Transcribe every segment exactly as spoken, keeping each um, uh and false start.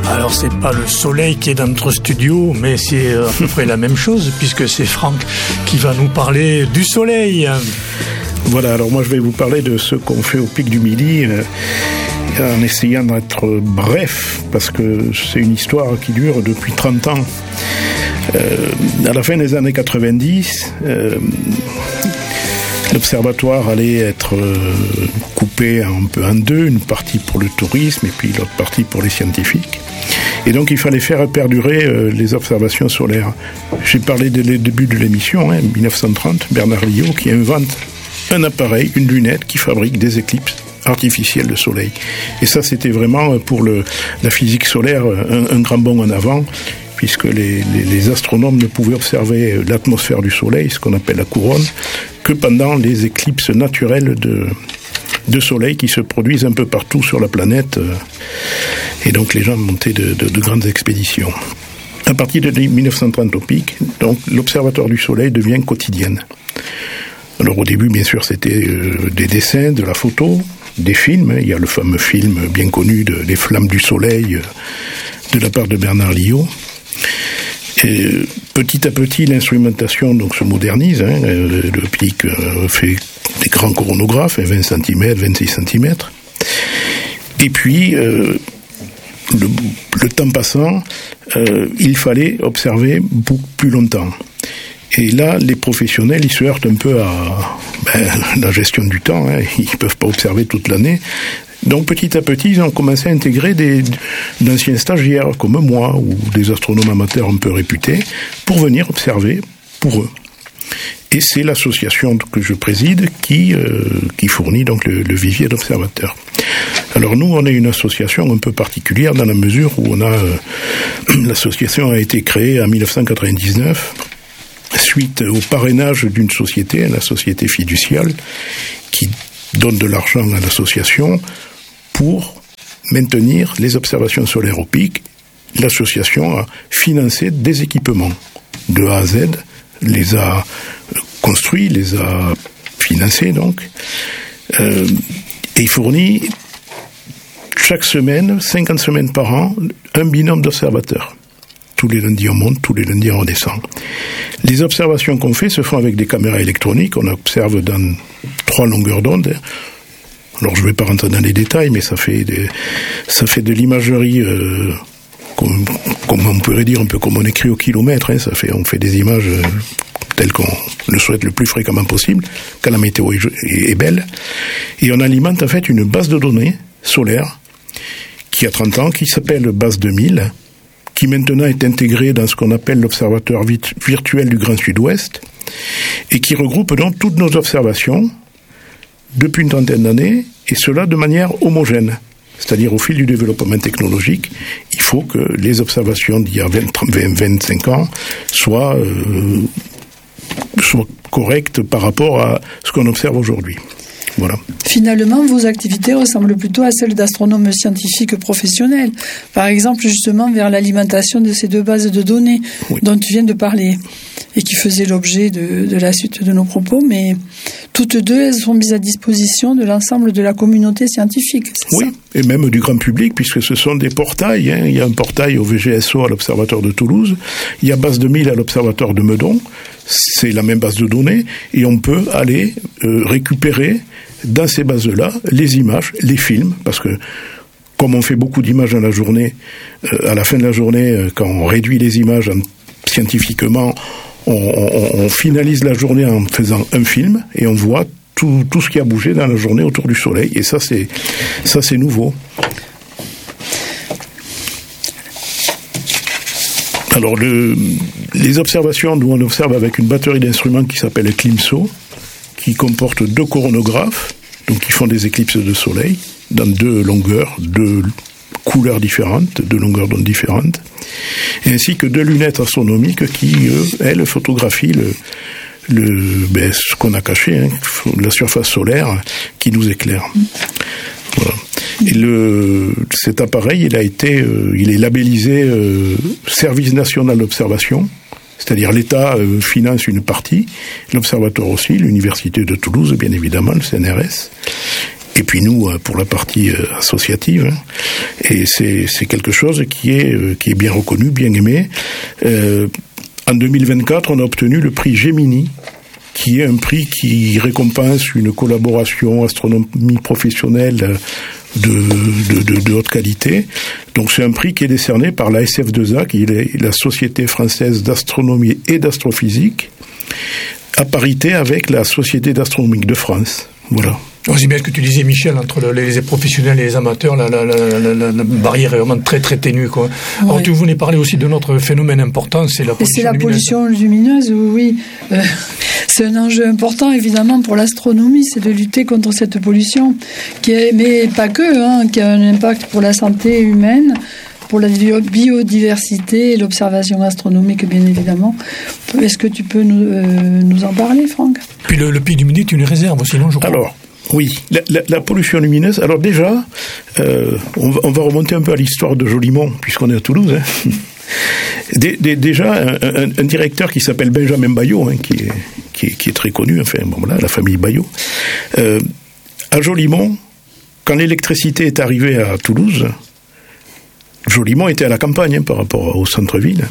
Alors c'est pas le soleil qui est dans notre studio, mais c'est à peu près la même chose, puisque c'est Franck qui va nous parler du soleil. Voilà, alors moi je vais vous parler de ce qu'on fait au Pic du Midi, euh, en essayant d'être bref, parce que c'est une histoire qui dure depuis trente ans. Euh, à la fin des années quatre-vingt-dix, euh, l'observatoire allait être euh, coupé un peu en deux, une partie pour le tourisme et puis l'autre partie pour les scientifiques. Et donc il fallait faire perdurer euh, les observations solaires. J'ai parlé dès le début de l'émission, hein, dix-neuf cent trente, Bernard Liot qui invente un appareil, une lunette qui fabrique des éclipses artificielles de soleil. Et ça, c'était vraiment pour le, la physique solaire un, un grand bond en avant, puisque les, les, les astronomes ne pouvaient observer l'atmosphère du soleil, ce qu'on appelle la couronne, que pendant les éclipses naturelles de, de soleil qui se produisent un peu partout sur la planète. Et donc les gens montaient de, de, de grandes expéditions. À partir de dix-neuf cent trente au Pic, donc l'observatoire du soleil devient quotidienne. Alors au début, bien sûr, c'était euh, des dessins, de la photo, des films. Il y a le fameux film bien connu de Les Flammes du Soleil euh, de la part de Bernard Liot. Et euh, petit à petit, l'instrumentation donc se modernise. Hein, euh, le Pic euh, fait des grands coronographes, vingt centimètres, vingt-six centimètres. Et puis, euh, le, le temps passant, euh, il fallait observer beaucoup plus longtemps. Et là, les professionnels, ils se heurtent un peu à ben, la gestion du temps. Hein. Ils ne peuvent pas observer toute l'année. Donc, petit à petit, ils ont commencé à intégrer des, d'anciens stagiaires, comme moi, ou des astronomes amateurs un peu réputés, pour venir observer pour eux. Et c'est l'association que je préside qui, euh, qui fournit donc le, le vivier d'observateurs. Alors nous, on est une association un peu particulière dans la mesure où on a... Euh, l'association a été créée en dix-neuf cent quatre-vingt-dix-neuf, suite au parrainage d'une société, la société fiduciale, qui donne de l'argent à l'association pour maintenir les observations solaires au Pic. L'association a financé des équipements de A à Z, les a construits, les a financés donc, euh, et fournit chaque semaine, cinquante semaines par an, un binôme d'observateurs. Tous les lundis on monte, tous les lundis on redescend. Les observations qu'on fait se font avec des caméras électroniques, on observe dans trois longueurs d'onde. Alors je ne vais pas rentrer dans les détails, mais ça fait, des, ça fait de l'imagerie, euh, comme, comme on pourrait dire, un peu comme on écrit au kilomètre, hein, ça fait, on fait des images euh, telles qu'on le souhaite le plus fréquemment possible, quand la météo est, est, est belle. Et on alimente en fait une base de données solaire qui a trente ans, qui s'appelle Base deux mille, qui maintenant est intégré dans ce qu'on appelle l'Observatoire virtuel du Grand Sud-Ouest, et qui regroupe donc toutes nos observations depuis une trentaine d'années, et cela de manière homogène. C'est-à-dire au fil du développement technologique, il faut que les observations d'il y a vingt, vingt, vingt-cinq ans soient, euh, soient correctes par rapport à ce qu'on observe aujourd'hui. Voilà. Finalement, vos activités ressemblent plutôt à celles d'astronomes scientifiques professionnels. Par exemple, justement, vers l'alimentation de ces deux bases de données oui. dont tu viens de parler et qui faisaient l'objet de, de la suite de nos propos, mais toutes deux, elles sont mises à disposition de l'ensemble de la communauté scientifique, c'est oui, ça ? Et même du grand public, puisque ce sont des portails. Hein. Il y a un portail au V G S O à l'Observatoire de Toulouse, il y a Base deux mille à l'Observatoire de Meudon, c'est la même base de données, et on peut aller euh, récupérer dans ces bases-là les images, les films, parce que comme on fait beaucoup d'images dans la journée, euh, à la fin de la journée, euh, quand on réduit les images en, scientifiquement, on, on, on finalise la journée en faisant un film, et on voit tout, tout ce qui a bougé dans la journée autour du Soleil, et ça c'est, ça, c'est nouveau. Alors, le, les observations, nous on observe avec une batterie d'instruments qui s'appelle Climso, qui comporte deux coronographes, donc qui font des éclipses de soleil, dans deux longueurs, deux couleurs différentes, deux longueurs d'onde différentes, ainsi que deux lunettes astronomiques qui, eux, elles, photographient le, le, ben, ce qu'on a caché, hein, la surface solaire qui nous éclaire. Voilà. Et le, cet appareil, il a été, euh, il est labellisé euh, Service national d'observation, c'est-à-dire l'État euh, finance une partie, l'Observatoire aussi, l'Université de Toulouse, bien évidemment, le C N R S. Et puis nous, pour la partie associative, et c'est, c'est quelque chose qui est, qui est bien reconnu, bien aimé. Euh, en deux mille vingt-quatre, on a obtenu le prix Gemini, qui est un prix qui récompense une collaboration astronomie professionnelle de, de, de, de haute qualité. Donc c'est un prix qui est décerné par la S F deux A, qui est la Société française d'astronomie et d'astrophysique, à parité avec la Société d'astronomie de France. Voilà. C'est bien ce que tu disais, Michel, entre les professionnels et les amateurs, la, la, la, la, la barrière est vraiment très très ténue, quoi. Oui. Alors tu voulais parler aussi de notre phénomène important, c'est la pollution c'est la lumineuse. pollution lumineuse, oui. Euh, c'est un enjeu important, évidemment, pour l'astronomie, c'est de lutter contre cette pollution, qui est, mais pas que, hein, qui a un impact pour la santé humaine, pour la biodiversité et l'observation astronomique, bien évidemment. Est-ce que tu peux nous, euh, nous en parler, Franck ? Puis le, le pic du Midi est une réserve aussi, non, je crois. Alors, oui, la, la, la pollution lumineuse. Alors déjà, euh, on, va, on va remonter un peu à l'histoire de Jolimont, puisqu'on est à Toulouse. Hein. Dé, dé, déjà, un, un, un directeur qui s'appelle Benjamin Bayot, hein, qui, est, qui, est, qui est très connu, enfin, bon, voilà, la famille Bayot. Euh, à Jolimont, quand l'électricité est arrivée à Toulouse, Jolimont était à la campagne hein, par rapport au centre-ville,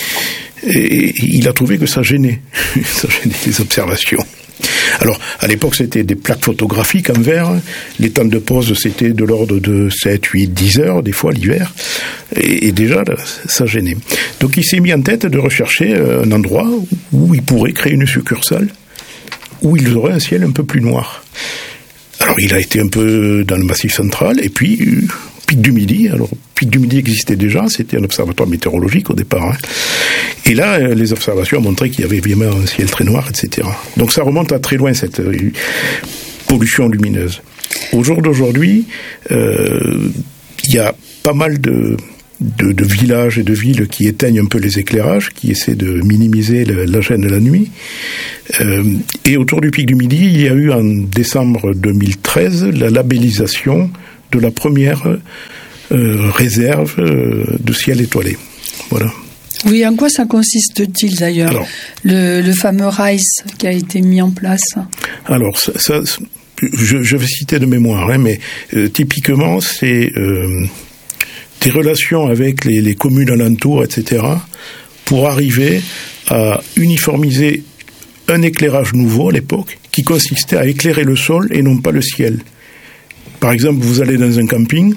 et il a trouvé que ça gênait, ça gênait les observations. Alors, à l'époque, c'était des plaques photographiques en verre. Les temps de pause, c'était de l'ordre de sept, huit, dix heures, des fois, l'hiver. Et, et déjà, là, ça gênait. Donc, il s'est mis en tête de rechercher un endroit où il pourrait créer une succursale, où il aurait un ciel un peu plus noir. Alors, il a été un peu dans le Massif central, et puis... Pic du Midi, alors Pic du Midi existait déjà, c'était un observatoire météorologique au départ. Hein. Et là, les observations ont montré qu'il y avait évidemment un ciel très noir, et cetera. Donc ça remonte à très loin, cette euh, pollution lumineuse. Au jour d'aujourd'hui, euh, il y a pas mal de, de, de villages et de villes qui éteignent un peu les éclairages, qui essaient de minimiser le, la gêne de la nuit. Euh, et autour du Pic du Midi, il y a eu en décembre deux mille treize la labellisation de la première euh, réserve euh, de ciel étoilé. Voilà. Oui, en quoi ça consiste-t-il d'ailleurs, alors, le, le fameux RICE qui a été mis en place? Alors, ça, ça, je, je vais citer de mémoire, hein, mais euh, typiquement, c'est euh, des relations avec les, les communes alentours, et cetera, pour arriver à uniformiser un éclairage nouveau à l'époque, qui consistait à éclairer le sol et non pas le ciel. Par exemple, vous allez dans un camping,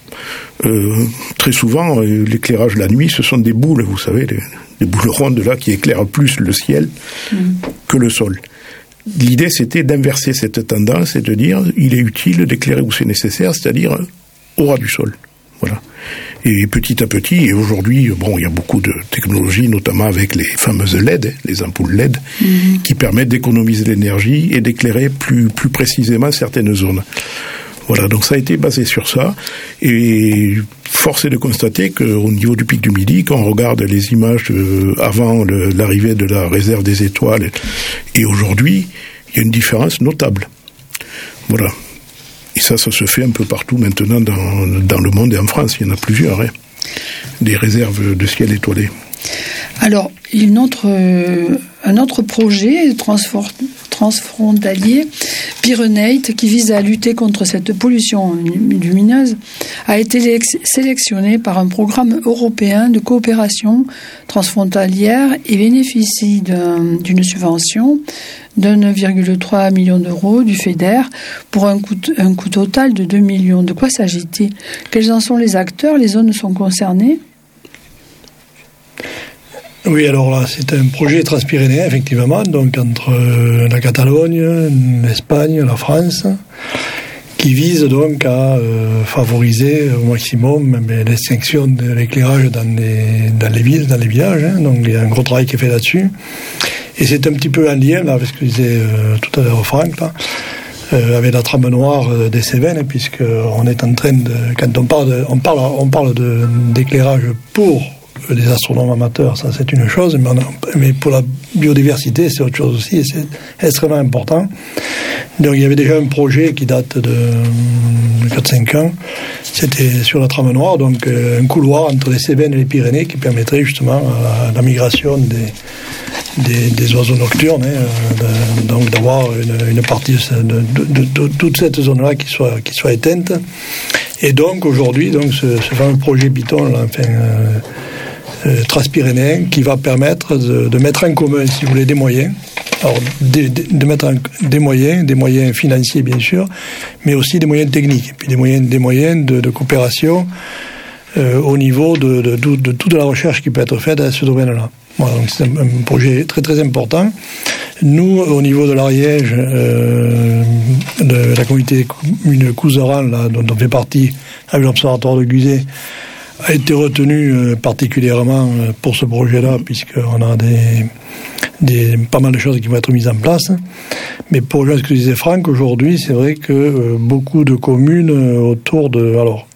euh, très souvent, euh, l'éclairage la nuit, ce sont des boules, vous savez, des, des boules rondes là qui éclairent plus le ciel mmh. que le sol. L'idée, c'était d'inverser cette tendance et de dire, il est utile d'éclairer où c'est nécessaire, c'est-à-dire au ras du sol. Voilà. Et petit à petit, et aujourd'hui, bon, il y a beaucoup de technologies, notamment avec les fameuses L E D, les ampoules L E D, mmh. qui permettent d'économiser l'énergie et d'éclairer plus, plus précisément certaines zones. Voilà, donc ça a été basé sur ça, et force est de constater qu'au niveau du Pic du Midi, quand on regarde les images de, avant le, l'arrivée de la réserve des étoiles, et aujourd'hui, il y a une différence notable. Voilà. Et ça, ça se fait un peu partout maintenant dans, dans le monde et en France, il y en a plusieurs, hein, des réserves de ciel étoilé. Alors, une autre, euh, un autre projet transfor- transfrontalier, Pyrénéite, qui vise à lutter contre cette pollution lumineuse, a été lex- sélectionné par un programme européen de coopération transfrontalière et bénéficie d'un, d'une subvention d'un virgule trois million d'euros du FEDER pour un coût, un coût total de deux millions. De quoi s'agit-il? Quels en sont les acteurs? Les zones sont concernées? Oui, alors là, c'est un projet transpyrénéen, effectivement, donc entre la Catalogne, l'Espagne, la France, qui vise donc à euh, favoriser au maximum mais, l'extinction de l'éclairage dans les, dans les villes, dans les villages. Hein, donc il y a un gros travail qui est fait là-dessus. Et c'est un petit peu en lien, là, avec ce que disait euh, tout à l'heure Franck, là, euh, avec la trame noire euh, des Cévennes, puisqu'on est en train de... Quand on parle, de, on parle, on parle de, d'éclairage pour les astronomes amateurs, ça c'est une chose, mais, on a, mais pour la biodiversité c'est autre chose aussi, et c'est extrêmement important. Donc il y avait déjà un projet qui date de quatre cinq ans, c'était sur la trame noire, donc euh, un couloir entre les Cévennes et les Pyrénées qui permettrait justement la, la migration des, des, des oiseaux nocturnes, hein, de, donc d'avoir une, une partie de, de, de, de toute cette zone-là qui soit, qui soit éteinte. Et donc aujourd'hui, donc, ce, ce fameux projet Python, là, enfin, euh, euh, transpyrénéen, qui va permettre de, de mettre en commun, si vous voulez, des moyens. Alors, de, de, de mettre en, des moyens, des moyens financiers bien sûr, mais aussi des moyens techniques, et puis des moyens, des moyens de, de coopération euh, au niveau de, de, de, de toute la recherche qui peut être faite dans ce domaine-là. Voilà, donc c'est un, un projet très très important. Nous, au niveau de l'Ariège, euh, de la communauté commune Couserans, là, dont on fait partie avec l'Observatoire de Guzet, a été retenu euh, particulièrement pour ce projet-là, puisqu'on a des, des, pas mal de choses qui vont être mises en place. Mais pour rejoindre ce que disait Franck, aujourd'hui, c'est vrai que euh, beaucoup de communes euh, autour de... Alors,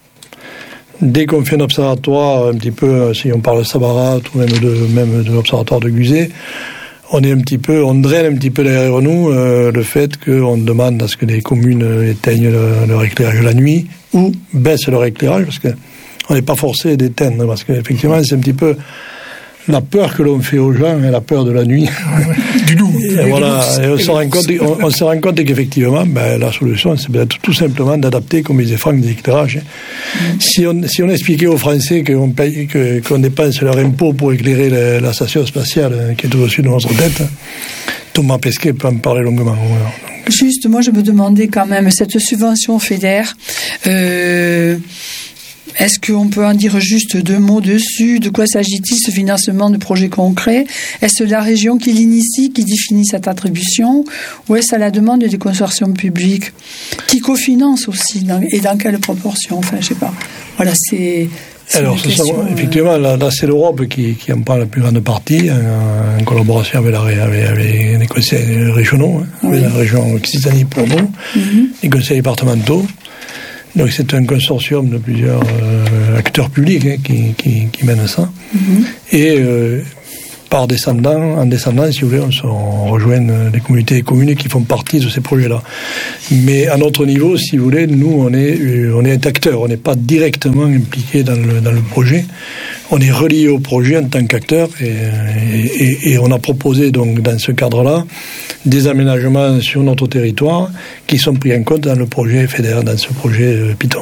dès qu'on fait un observatoire, un petit peu, si on parle de Sabarat ou même de, même de l'observatoire de Guzet, on est un petit peu, on draine un petit peu derrière nous euh, le fait qu'on demande à ce que les communes éteignent le, leur éclairage la nuit ou baissent leur éclairage, parce que on n'est pas forcé d'éteindre, parce qu'effectivement c'est un petit peu la peur que l'on fait aux gens, et la peur de la nuit. Du loup. Et voilà, et on se rend compte, on, on se rend compte qu'effectivement, ben, la solution, c'est peut-être tout simplement d'adapter, comme disait Franck, des éclairages. Mm. Si on, si on expliquait aux Français qu'on paye, que, qu'on dépense leur impôt pour éclairer la, la station spatiale, hein, qui est au-dessus de notre tête, Thomas Pesquet peut en parler longuement. Voilà. Juste, moi, je me demandais quand même, cette subvention FEDER, euh, est-ce qu'on peut en dire juste deux mots dessus? De quoi s'agit-il, ce financement de projets concrets? Est-ce la région qui l'initie, qui définit cette attribution? Ou est-ce à la demande des consortiums publics qui cofinancent aussi? Dans, et dans quelle proportion? Enfin, je sais pas. Voilà, c'est... c'est Alors, c'est question, ça, effectivement, là, là, c'est l'Europe qui, qui en prend la plus grande partie, en, en collaboration avec, la, avec, avec les conseils régionaux, hein, oui. Avec la région Occitanie pour nous, mm-hmm. les conseils départementaux. Donc c'est un consortium de plusieurs euh, acteurs publics hein, qui, qui, qui mènent ça. Mm-hmm. Et euh, par descendant, en descendant, si vous voulez, on, se, on rejoint les communautés et communes qui font partie de ces projets-là. Mais à notre niveau, si vous voulez, nous, on est, on est acteurs. On n'est pas directement impliqué dans le, dans le projet. On est relié au projet en tant qu'acteur et, et, et on a proposé donc dans ce cadre-là des aménagements sur notre territoire qui sont pris en compte dans le projet FEDER, dans ce projet Python.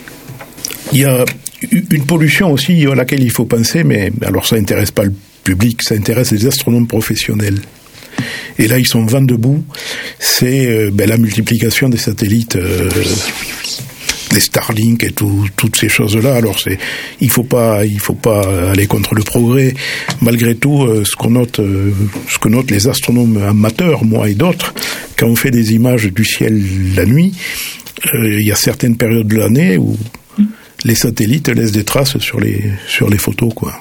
Il y a une pollution aussi à laquelle il faut penser, mais alors ça n'intéresse pas le public, ça intéresse les astronomes professionnels. Et là, ils sont vent debout. C'est euh, ben, la multiplication des satellites, euh, les Starlink et tout, toutes ces choses-là. Alors, c'est, il faut pas, il faut pas aller contre le progrès. Malgré tout, euh, ce qu'on note, euh, ce que notent les astronomes amateurs, moi et d'autres, quand on fait des images du ciel la nuit, euh, il y a certaines périodes de l'année où les satellites laissent des traces sur les sur les photos, quoi.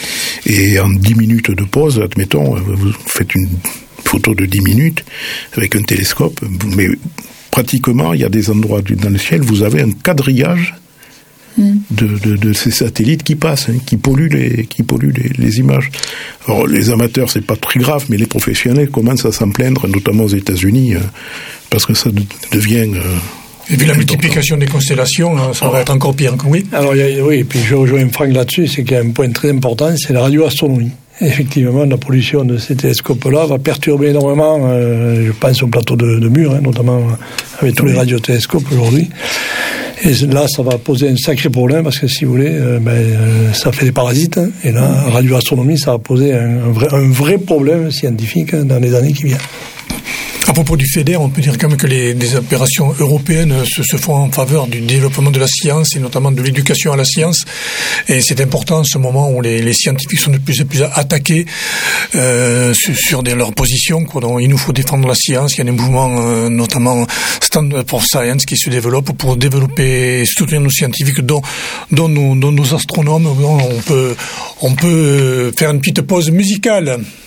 Et en dix minutes de pause, admettons, vous faites une photo de dix minutes avec un télescope, mais pratiquement, il y a des endroits dans le ciel, vous avez un quadrillage mm. de, de, de ces satellites qui passent, hein, qui polluent les, qui polluent les, les images. Alors, les amateurs, c'est pas très grave, mais les professionnels commencent à s'en plaindre, notamment aux États-Unis, euh, parce que ça devient... Euh, Et puis la multiplication des constellations, ça va être encore pire. Oui. Alors, il y a, oui, et puis je rejoins Franck là-dessus, c'est qu'il y a un point très important, c'est la radioastronomie. Effectivement, la pollution de ces télescopes-là va perturber énormément, euh, je pense, au plateau de, de Mur, hein, notamment avec tous les radiotélescopes aujourd'hui. Et là, ça va poser un sacré problème, parce que si vous voulez, euh, ben, euh, ça fait des parasites, hein, et là, en radioastronomie, ça va poser un, un, vrai, un vrai problème scientifique hein, dans les années qui viennent. À propos du FEDER, on peut dire quand même que les, les opérations européennes se, se font en faveur du développement de la science et notamment de l'éducation à la science. Et c'est important en ce moment où les, les scientifiques sont de plus en plus attaqués euh, sur, sur des, leurs positions. Quoi. Donc, il nous faut défendre la science. Il y a des mouvements, euh, notamment Stand for Science, qui se développent pour développer et soutenir nos scientifiques, dont, dont, nos, dont nos astronomes. On peut, on peut faire une petite pause musicale.